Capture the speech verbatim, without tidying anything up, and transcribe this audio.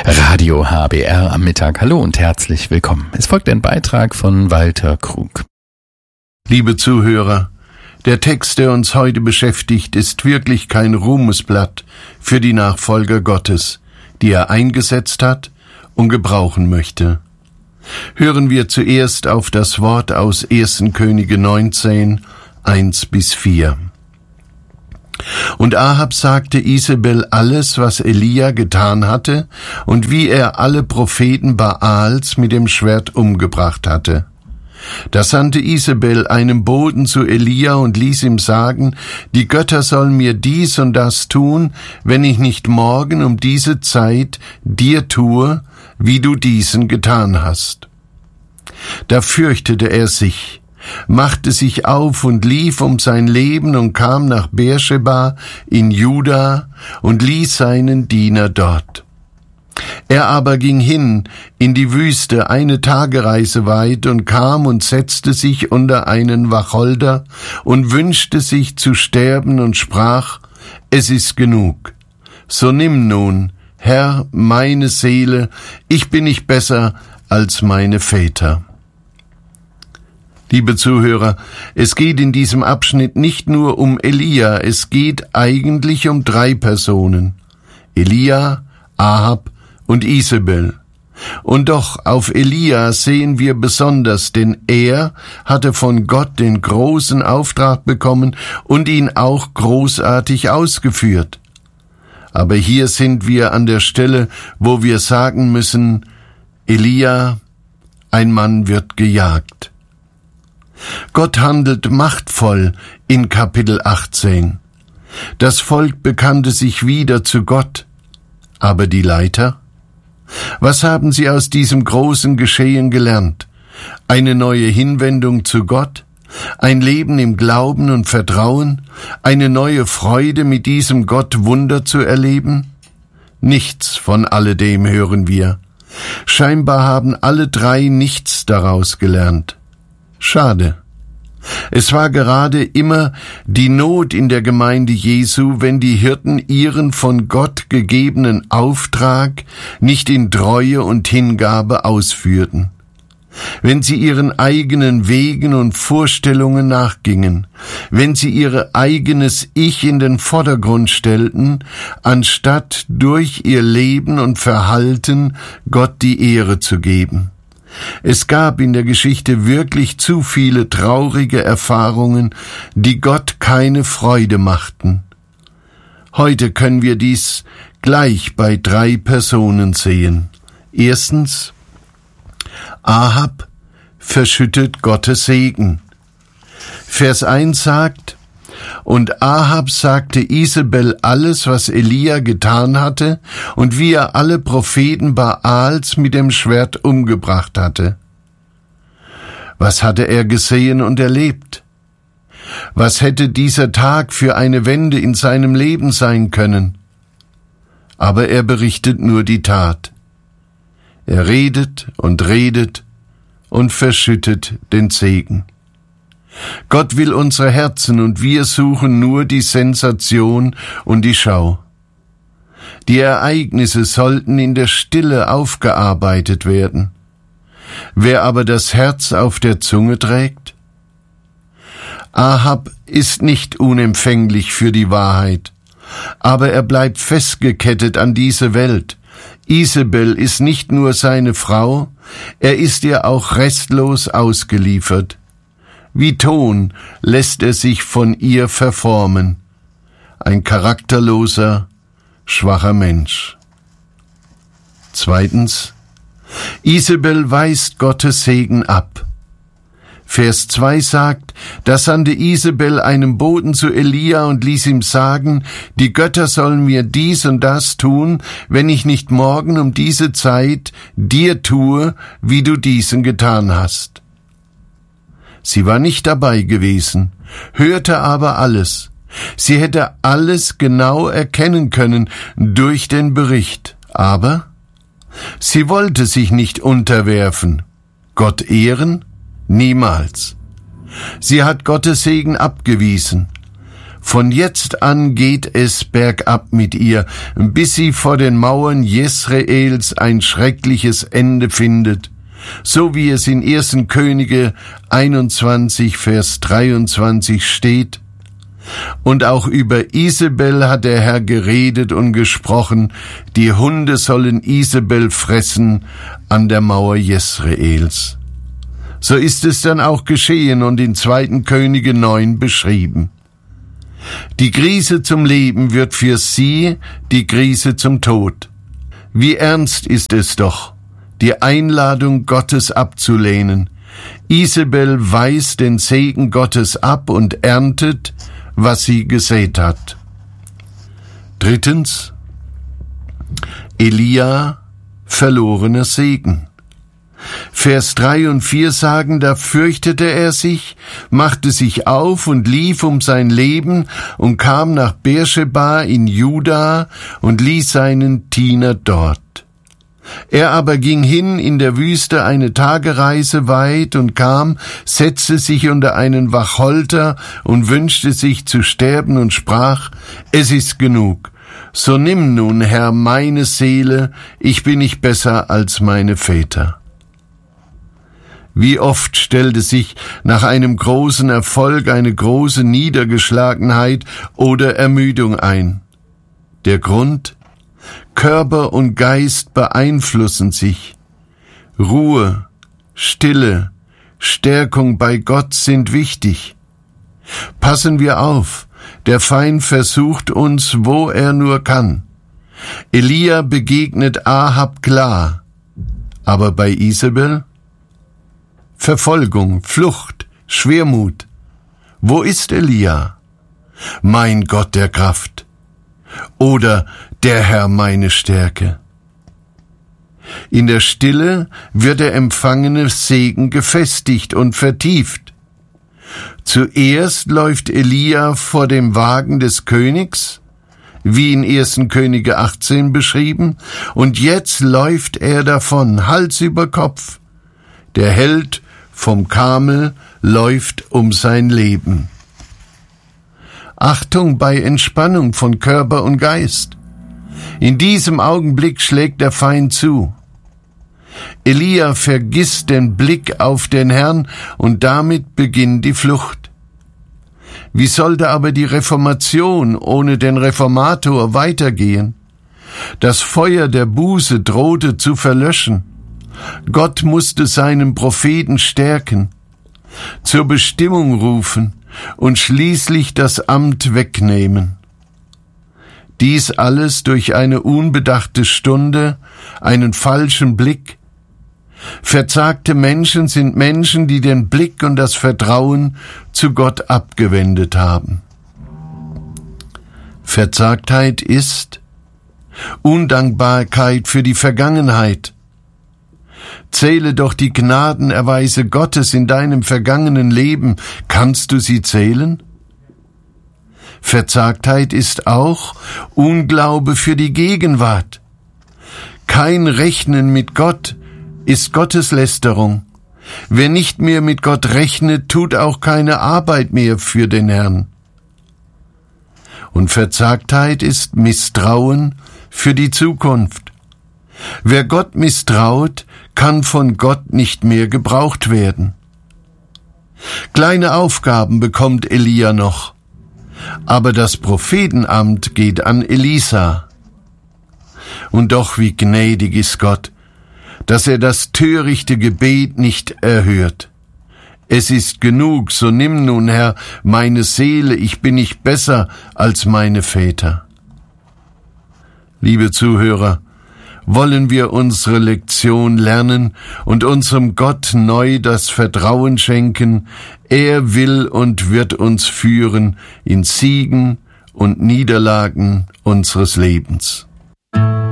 Radio H B R am Mittag. Hallo und herzlich willkommen. Es folgt ein Beitrag von Walter Krug. Liebe Zuhörer, der Text, der uns heute beschäftigt, ist wirklich kein Ruhmesblatt für die Nachfolger Gottes, die er eingesetzt hat und gebrauchen möchte. Hören wir zuerst auf das Wort aus erster Könige neunzehn, eins bis vier. Und Ahab sagte Isabel alles, was Elia getan hatte und wie er alle Propheten Baals mit dem Schwert umgebracht hatte. Da sandte Isabel einen Boten zu Elia und ließ ihm sagen, die Götter sollen mir dies und das tun, wenn ich nicht morgen um diese Zeit dir tue, wie du diesen getan hast. Da fürchtete er sich, machte sich auf und lief um sein Leben und kam nach Beersheba in Juda und ließ seinen Diener dort. Er aber ging hin in die Wüste eine Tagereise weit und kam und setzte sich unter einen Wacholder und wünschte sich zu sterben und sprach, es ist genug. So nimm nun, Herr, meine Seele, ich bin nicht besser als meine Väter. Liebe Zuhörer, es geht in diesem Abschnitt nicht nur um Elia, es geht eigentlich um drei Personen. Elia, Ahab und Isabel. Und doch auf Elia sehen wir besonders, denn er hatte von Gott den großen Auftrag bekommen und ihn auch großartig ausgeführt. Aber hier sind wir an der Stelle, wo wir sagen müssen, Elia, ein Mann wird gejagt. Gott handelt machtvoll in Kapitel achtzehn. Das Volk bekannte sich wieder zu Gott. Aber die Leiter? Was haben sie aus diesem großen Geschehen gelernt? Eine neue Hinwendung zu Gott? Ein Leben im Glauben und Vertrauen? Eine neue Freude, mit diesem Gott Wunder zu erleben? Nichts von alledem hören wir. Scheinbar haben alle drei nichts daraus gelernt. Schade. Es war gerade immer die Not in der Gemeinde Jesu, wenn die Hirten ihren von Gott gegebenen Auftrag nicht in Treue und Hingabe ausführten. Wenn sie ihren eigenen Wegen und Vorstellungen nachgingen, wenn sie ihr eigenes Ich in den Vordergrund stellten, anstatt durch ihr Leben und Verhalten Gott die Ehre zu geben. Es gab in der Geschichte wirklich zu viele traurige Erfahrungen, die Gott keine Freude machten. Heute können wir dies gleich bei drei Personen sehen. Erstens, Ahab verschüttet Gottes Segen. Vers eins sagt, und Ahab sagte Isabel alles, was Elia getan hatte und wie er alle Propheten Baals mit dem Schwert umgebracht hatte. Was hatte er gesehen und erlebt? Was hätte dieser Tag für eine Wende in seinem Leben sein können? Aber er berichtet nur die Tat. Er redet und redet und verschüttet den Segen. Gott will unsere Herzen und wir suchen nur die Sensation und die Schau. Die Ereignisse sollten in der Stille aufgearbeitet werden. Wer aber das Herz auf der Zunge trägt? Ahab ist nicht unempfänglich für die Wahrheit, aber er bleibt festgekettet an diese Welt. Isabel ist nicht nur seine Frau, er ist ihr auch restlos ausgeliefert. Wie Ton lässt er sich von ihr verformen. Ein charakterloser, schwacher Mensch. Zweitens, Isabel weist Gottes Segen ab. Vers zwei sagt, da sandte Isabel einen Boten zu Elia und ließ ihm sagen, die Götter sollen mir dies und das tun, wenn ich nicht morgen um diese Zeit dir tue, wie du diesen getan hast. Sie war nicht dabei gewesen, hörte aber alles. Sie hätte alles genau erkennen können durch den Bericht, aber sie wollte sich nicht unterwerfen. Gott ehren? Niemals. Sie hat Gottes Segen abgewiesen. Von jetzt an geht es bergab mit ihr, bis sie vor den Mauern Jesreels ein schreckliches Ende findet, so wie es in ersten Könige einundzwanzig, Vers dreiundzwanzig steht. Und auch über Isabel hat der Herr geredet und gesprochen, die Hunde sollen Isabel fressen an der Mauer Jesreels. So ist es dann auch geschehen und in zweiten Könige neun beschrieben. Die Krise zum Leben wird für sie die Krise zum Tod. Wie ernst ist es doch, die Einladung Gottes abzulehnen. Isabel weist den Segen Gottes ab und erntet, was sie gesät hat. Drittens, Elia, verlorener Segen. Vers drei und vier sagen, da fürchtete er sich, machte sich auf und lief um sein Leben und kam nach Beersheba in Juda und ließ seinen Diener dort. Er aber ging hin in der Wüste eine Tagereise weit und kam, setzte sich unter einen Wacholter und wünschte sich zu sterben und sprach, es ist genug. So nimm nun, Herr, meine Seele, ich bin nicht besser als meine Väter. Wie oft stellte sich nach einem großen Erfolg eine große Niedergeschlagenheit oder Ermüdung ein. Der Grund? Körper und Geist beeinflussen sich. Ruhe, Stille, Stärkung bei Gott sind wichtig. Passen wir auf, der Feind versucht uns, wo er nur kann. Elia begegnet Ahab klar, aber bei Isabel? Verfolgung, Flucht, Schwermut. Wo ist Elia? Mein Gott der Kraft. Oder der Herr meine Stärke. In der Stille wird der empfangene Segen gefestigt und vertieft. Zuerst läuft Elia vor dem Wagen des Königs, wie in ersten Könige achtzehn beschrieben, und jetzt läuft er davon, Hals über Kopf. Der Held vom Kamel läuft um sein Leben. Achtung bei Entspannung von Körper und Geist. In diesem Augenblick schlägt der Feind zu. Elia vergisst den Blick auf den Herrn und damit beginnt die Flucht. Wie sollte aber die Reformation ohne den Reformator weitergehen? Das Feuer der Buße drohte zu verlöschen. Gott musste seinen Propheten stärken, zur Bestimmung rufen und schließlich das Amt wegnehmen. Dies alles durch eine unbedachte Stunde, einen falschen Blick. Verzagte Menschen sind Menschen, die den Blick und das Vertrauen zu Gott abgewendet haben. Verzagtheit ist Undankbarkeit für die Vergangenheit. Zähle doch die Gnadenerweise Gottes in deinem vergangenen Leben. Kannst du sie zählen? Verzagtheit ist auch Unglaube für die Gegenwart. Kein Rechnen mit Gott ist Gotteslästerung. Wer nicht mehr mit Gott rechnet, tut auch keine Arbeit mehr für den Herrn. Und Verzagtheit ist Misstrauen für die Zukunft. Wer Gott misstraut, kann von Gott nicht mehr gebraucht werden. Kleine Aufgaben bekommt Elia noch, aber das Prophetenamt geht an Elisa. Und doch wie gnädig ist Gott, dass er das törichte Gebet nicht erhört. Es ist genug, so nimm nun, Herr, meine Seele, ich bin nicht besser als meine Väter. Liebe Zuhörer, wollen wir unsere Lektion lernen und unserem Gott neu das Vertrauen schenken, er will und wird uns führen in Siegen und Niederlagen unseres Lebens.